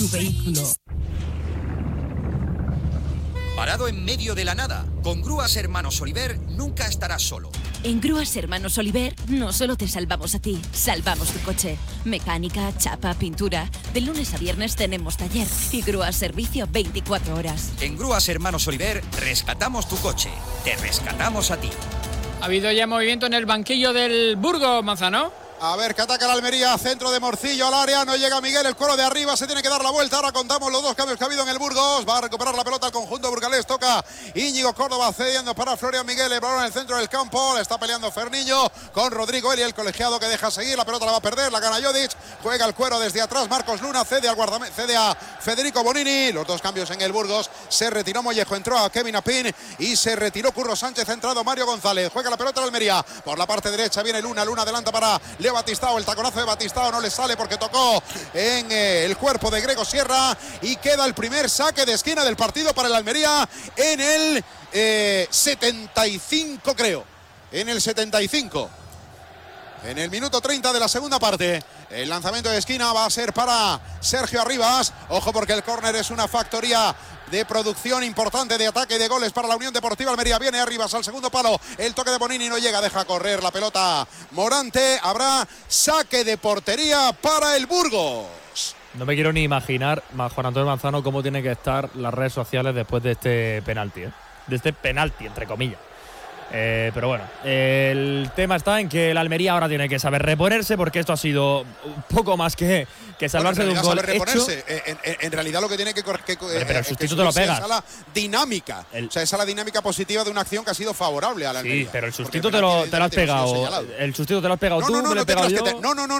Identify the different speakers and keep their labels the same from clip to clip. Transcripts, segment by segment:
Speaker 1: tu vehículo.
Speaker 2: Parado en medio de la nada, con Grúas Hermanos Oliver nunca estarás solo.
Speaker 3: En Grúas Hermanos Oliver no solo te salvamos a ti, salvamos tu coche. Mecánica, chapa, pintura. De lunes a viernes tenemos taller y grúas servicio 24 horas.
Speaker 2: En Grúas Hermanos Oliver rescatamos tu coche, te rescatamos a ti.
Speaker 4: Ha habido ya movimiento en el banquillo del Burgos, Manzano.
Speaker 5: A ver, que ataca la Almería, centro de Morcillo al área, no llega Miguel, el cuero de arriba, se tiene que dar la vuelta, ahora contamos los dos cambios que ha habido en el Burgos, va a recuperar la pelota el conjunto burgalés, toca Íñigo Córdoba cediendo para Florian Miguel, el balón en el centro del campo, le está peleando Ferniño con Rodrigo Eli, el colegiado que deja seguir, la pelota la va a perder, la gana Jodic, juega el cuero desde atrás, Marcos Luna cede a Federico Bonini, los dos cambios en el Burgos, se retiró Mollejo, entró a Kevin Apin y se retiró Curro Sánchez, entrado Mario González, juega la pelota en Almería, por la parte derecha viene Luna adelanta para Leo Batistao, el taconazo de Batistao no le sale porque tocó en el cuerpo de Grego Sierra y queda el primer saque de esquina del partido para el Almería en el 75 creo, en el 75. En el minuto 30 de la segunda parte, el lanzamiento de esquina va a ser para Sergio Arribas. Ojo porque el córner es una factoría de producción importante de ataque y de goles para la Unión Deportiva Almería. Viene Arribas al segundo palo, el toque de Bonini no llega, deja correr la pelota Morante. Habrá saque de portería para el Burgos.
Speaker 6: No me quiero ni imaginar, Juan Antonio Manzano, cómo tiene que estar las redes sociales después de este penalti, de este penalti, entre comillas. Pero bueno, el tema está en que el Almería ahora tiene que saber reponerse, porque esto ha sido un poco más que salvarse de un gol hecho.
Speaker 5: En realidad lo que tiene que
Speaker 6: pero el sustituto te lo pegas.
Speaker 5: Esa la dinámica, esa es la dinámica positiva de una acción que ha sido favorable a la Almería.
Speaker 6: Sí, pero el sustituto te lo has pegado. El sustituto te lo has pegado tú, me lo he pegado yo.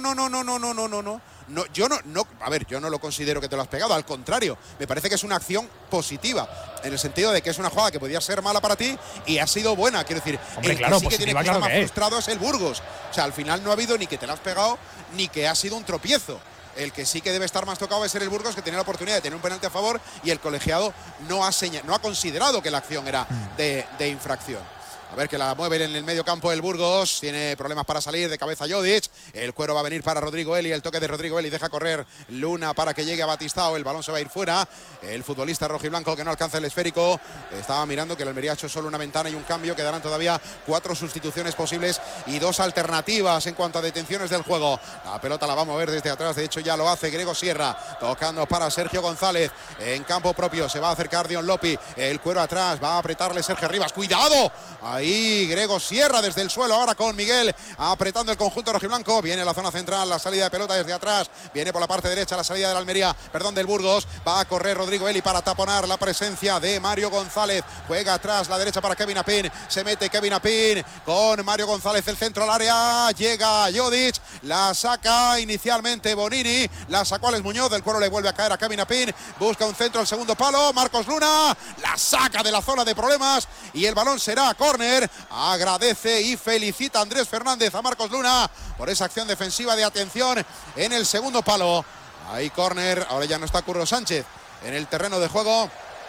Speaker 5: No, yo no, a ver, yo no lo considero que te lo has pegado, al contrario, me parece que es una acción positiva, en el sentido de que es una jugada que podía ser mala para ti y ha sido buena, quiero decir,
Speaker 6: hombre,
Speaker 5: el
Speaker 6: claro,
Speaker 5: que sí que tiene que estar más
Speaker 6: es.
Speaker 5: frustrado es el Burgos, o sea, al final no ha habido ni que te lo has pegado, ni que ha sido un tropiezo. El que sí que debe estar más tocado es ser el Burgos, que tenía la oportunidad de tener un penalti a favor y el colegiado no ha considerado que la acción era de infracción. A ver que la mueve en el medio campo el Burgos. Tiene problemas para salir de cabeza Jodic. El cuero va a venir para Rodrigo Eli. El toque de Rodrigo Eli deja correr Luna para que llegue a Batistao. El balón se va a ir fuera. El futbolista rojiblanco que no alcanza el esférico. Estaba mirando que el Almería ha hecho solo una ventana y un cambio. Quedarán todavía 4 sustituciones posibles y 2 alternativas en cuanto a detenciones del juego. La pelota la va a mover desde atrás. De hecho ya lo hace Grego Sierra. Tocando para Sergio González. En campo propio se va a acercar Dion Lopi. El cuero atrás. Va a apretarle Sergio Rivas. ¡Cuidado! Ahí Grego Sierra desde el suelo ahora con Miguel apretando el conjunto rojiblanco. Viene la zona central, la salida de pelota desde atrás. Viene por la parte derecha la salida de la Almería, del Burgos. Va a correr Rodrigo Eli para taponar la presencia de Mario González. Juega atrás la derecha para Kevin Apin. Se mete Kevin Apin con Mario González, el centro al área. Llega Jodic, la saca inicialmente Bonini. La sacó Alex Muñoz, del cuero le vuelve a caer a Kevin Apin. Busca un centro al segundo palo. Marcos Luna la saca de la zona de problemas y el balón será córner. Agradece y felicita a Andrés Fernández a Marcos Luna por esa acción defensiva de atención en el segundo palo. Ahí córner, ahora ya no está Curro Sánchez en el terreno de juego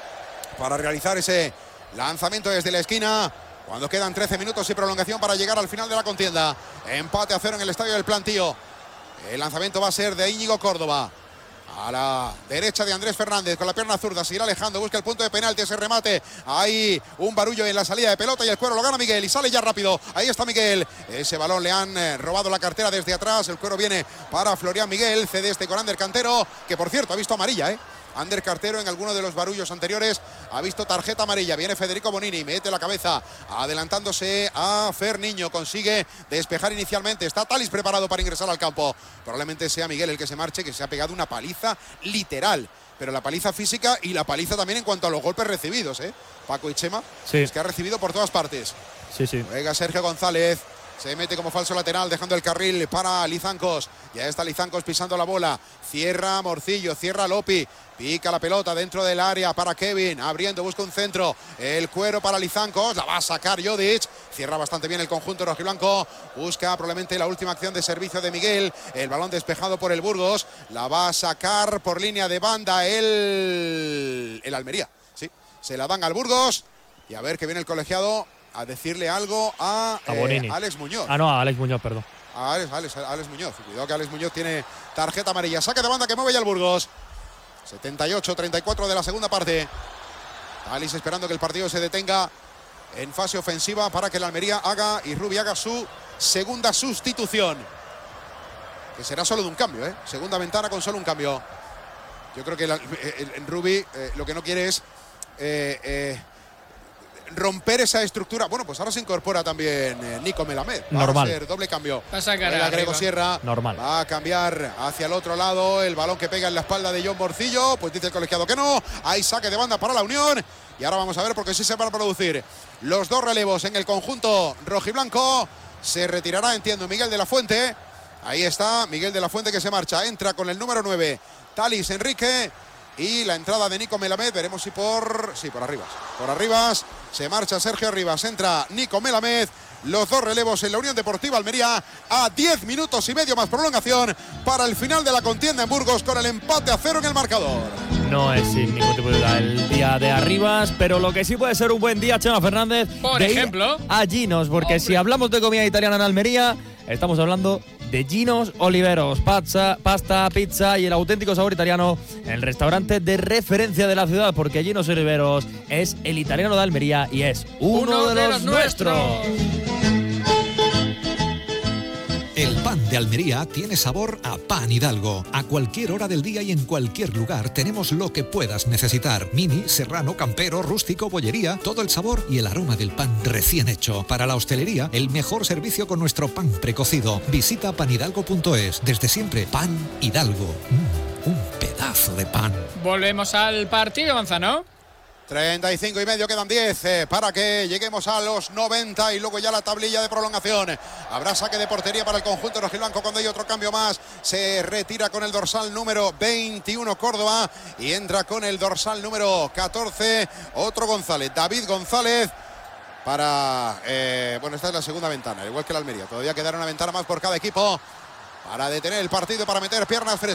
Speaker 5: para realizar ese lanzamiento desde la esquina. Cuando quedan 13 minutos y prolongación para llegar al final de la contienda. Empate a 0 en el estadio del Plantío. El lanzamiento va a ser de Íñigo Córdoba. A la derecha de Andrés Fernández con la pierna zurda, seguirá alejando, busca el punto de penalti, ese remate, hay un barullo en la salida de pelota y el cuero lo gana Miguel y sale ya rápido, ahí está Miguel, ese balón le han robado la cartera desde atrás, el cuero viene para Florian Miguel, cede este con Ander Cantero, que por cierto ha visto amarilla, Ander Cartero en alguno de los barullos anteriores ha visto tarjeta amarilla. Viene Federico Bonini, mete la cabeza adelantándose a Ferniño, consigue despejar inicialmente. Está Talis preparado para ingresar al campo. Probablemente sea Miguel el que se marche, que se ha pegado una paliza literal. Pero la paliza física y la paliza también en cuanto a los golpes recibidos, Paco y Chema,
Speaker 6: sí.
Speaker 5: Es que ha recibido por todas partes.
Speaker 6: Sí.
Speaker 5: Juega Sergio González. Se mete como falso lateral, dejando el carril para Lizancos. Ya está Lizancos pisando la bola. Cierra Morcillo, cierra Lopi. Pica la pelota dentro del área para Kevin. Abriendo, busca un centro. El cuero para Lizancos. La va a sacar Jodic. Cierra bastante bien el conjunto rojiblanco. Busca probablemente la última acción de servicio de Miguel. El balón despejado por el Burgos. La va a sacar por línea de banda el Almería. Sí, se la dan al Burgos. Y a ver que viene el colegiado a decirle algo a Alex Muñoz.
Speaker 6: No, a Alex Muñoz, perdón.
Speaker 5: A Alex Muñoz. Cuidado que Alex Muñoz tiene tarjeta amarilla. Saque de banda que mueve ya el Burgos. 78-34 de la segunda parte. Talis esperando que el partido se detenga en fase ofensiva para que el Almería haga y Rubi haga su segunda sustitución. Que será solo de un cambio, ¿eh? Segunda ventana con solo un cambio. Yo creo que el Rubi lo que no quiere es romper esa estructura. Bueno, pues ahora se incorpora también Nico Melamed.
Speaker 6: Normal.
Speaker 5: Va a ser doble cambio.
Speaker 4: Va a sacar
Speaker 5: Grego
Speaker 4: arriba.
Speaker 5: Sierra.
Speaker 6: Normal.
Speaker 5: Va a cambiar hacia el otro lado. El balón que pega en la espalda de John Morcillo. Pues dice el colegiado que no. Hay saque de banda para la Unión. Y ahora vamos a ver porque sí se van a producir los dos relevos en el conjunto rojiblanco. Se retirará, entiendo, Miguel de la Fuente. Ahí está Miguel de la Fuente que se marcha. Entra con el número 9, Talis Enrique. Y la entrada de Nico Melamed. Veremos si por Arribas. Por Arribas se marcha Sergio Arribas. Entra Nico Melamed. Los dos relevos en la Unión Deportiva Almería a 10 minutos y medio más prolongación para el final de la contienda en Burgos con el empate a 0 en el marcador.
Speaker 6: No es sin ningún tipo de duda el día de Arribas, pero lo que sí puede ser un buen día, Chema Fernández,
Speaker 4: por
Speaker 6: de
Speaker 4: ejemplo,
Speaker 6: ir a Ginos, porque
Speaker 4: hombre,
Speaker 6: si hablamos de comida italiana en Almería, estamos hablando de Ginos Oliveros, pasta, pizza y el auténtico sabor italiano en el restaurante de referencia de la ciudad, porque Ginos Oliveros es el italiano de Almería y es uno de los nuestros.
Speaker 1: El pan de Almería tiene sabor a pan Hidalgo. A cualquier hora del día y en cualquier lugar tenemos lo que puedas necesitar. Mini, serrano, campero, rústico, bollería, todo el sabor y el aroma del pan recién hecho. Para la hostelería, el mejor servicio con nuestro pan precocido. Visita panhidalgo.es. Desde siempre, pan Hidalgo. Un pedazo de pan.
Speaker 4: volvemos al partido, Manzano.
Speaker 5: 35 y medio, quedan 10 para que lleguemos a los 90 y luego ya la tablilla de prolongación. Habrá saque de portería para el conjunto rojiblanco cuando hay otro cambio más. Se retira con el dorsal número 21 Córdoba y entra con el dorsal número 14 otro González, David González. Para, esta es la segunda ventana, igual que la Almería. Todavía quedará una ventana más por cada equipo para detener el partido, para meter piernas frescas.